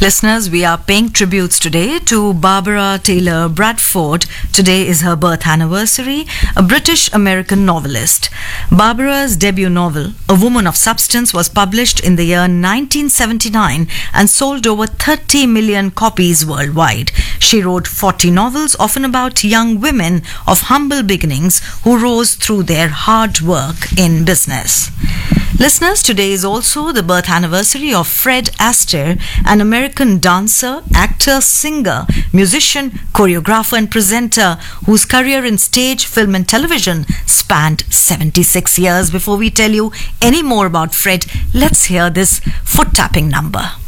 Listeners, we are paying tributes today to Barbara Taylor Bradford. Today is her birth anniversary, a British-American novelist. Barbara's debut novel, A Woman of Substance, was published in the year 1979 and sold over 30 million copies worldwide. She wrote 40 novels, often about young women of humble beginnings who rose through their hard work in business. Listeners, today is also the birth anniversary of Fred Astaire, an American dancer, actor, singer, musician, choreographer and presenter whose career in stage, film and television spanned 76 years. Before we tell you any more about Fred, let's hear this foot-tapping number.